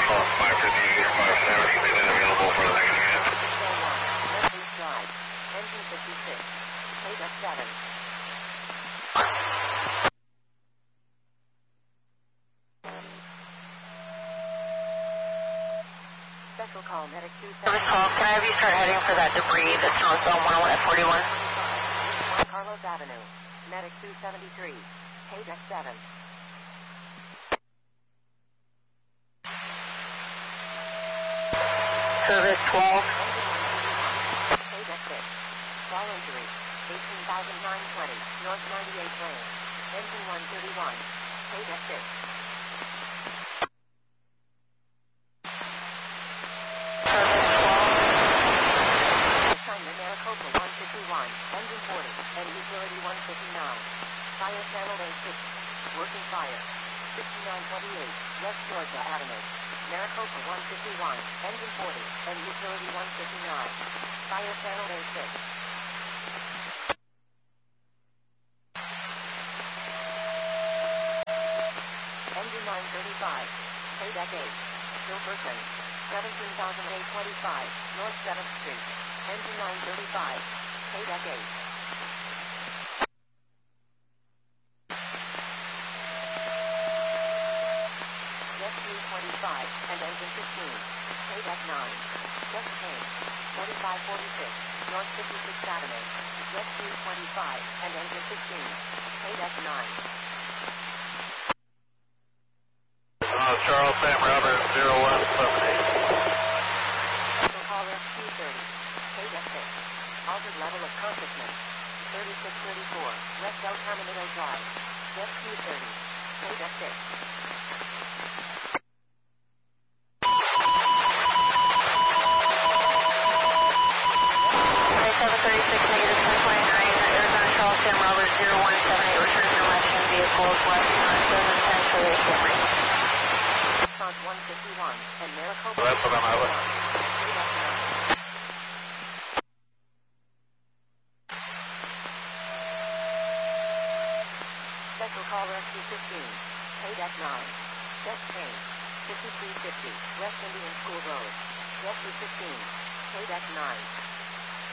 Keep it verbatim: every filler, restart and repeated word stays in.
call five fifty, five seventy, been available for the next unit. Northeast Drive, engine fifty-six, K D seven. Special call, medic two seven. Service call, can I have you start heading for that debris that's northbound one oh one at forty-one? Juan Carlos Avenue, medic two seventy-three, K D seven. Service twelve. K D six. Fall injury, eighteen thousand nine hundred twenty, North ninety-eight lane, engine one thirty-one, K D six. Assignment Maricopa one fifty-one, engine forty, and utility one fifty-nine. Fire channel A six, working fire, sixty-nine twenty-eight, West Georgia Avenue. Maricopa one fifty-one, engine forty, and utility one fifty-nine. Fire channel A six. Engine nine thirty-five, K D eight, Gilberton, seventeen thousand eight hundred twenty-five, North seventh Street. Engine nine thirty-five, K D eight. twenty-five, and engine fifteen, K D nine. Jet change, forty-five forty-six, North fifty-sixth Avenue. Jet twenty-five, and engine fifteen, K D nine. Uh, Charles Sam Robert, zero one seven eight. Special call rescue thirty, K D six. Altered level of consciousness, thirty-six thirty-four, West El Camino Drive. Jet thirty, K D six. thirty-six, negative ten twenty-nine, Arizona Charles Sam Robert, zero one seven eight, return your left-hand vehicles, west nine seven ten for the Camry. Response one fifty-one, and Maricopa. Well, that's what I'm out of. Special call rescue fifteen, K D nine. Jet change, fifty-three fifty, West Indian School Road. Jet fifteen, K D nine.